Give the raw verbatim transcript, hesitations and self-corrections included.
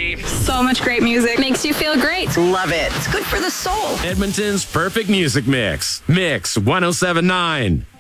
energy. So much great music. Makes you feel great. Love it. It's good for the soul. Edmonton's perfect music mix. Mix one oh seven point nine.